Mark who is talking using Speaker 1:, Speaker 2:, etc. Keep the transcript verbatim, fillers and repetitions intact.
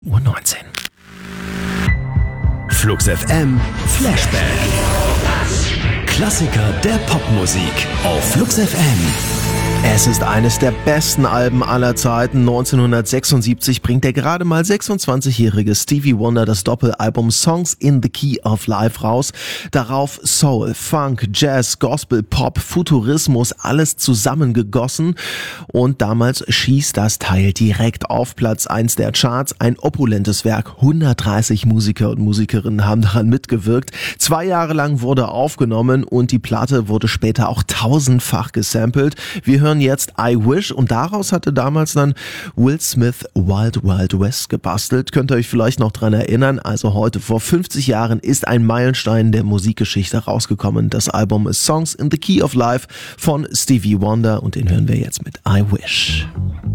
Speaker 1: Uhr neunzehn.
Speaker 2: Flux F M Flashback. Klassiker der Popmusik auf Flux F M.
Speaker 1: Es ist eines der besten Alben aller Zeiten. neunzehnhundertsechsundsiebzig bringt der gerade mal sechsundzwanzigjährige Stevie Wonder das Doppelalbum Songs in the Key of Life raus. Darauf Soul, Funk, Jazz, Gospel, Pop, Futurismus, alles zusammengegossen. Und damals schießt das Teil direkt auf Platz eins der Charts. Ein opulentes Werk. hundertdreißig Musiker und Musikerinnen haben daran mitgewirkt. Zwei Jahre lang wurde aufgenommen und die Platte wurde später auch tausendfach gesampelt. Wir hören jetzt I Wish und daraus hatte damals dann Will Smith Wild Wild West gebastelt. Könnt ihr euch vielleicht noch dran erinnern? Also heute vor fünfzig Jahren ist ein Meilenstein der Musikgeschichte rausgekommen. Das Album ist Songs in the Key of Life von Stevie Wonder und den hören wir jetzt mit I Wish.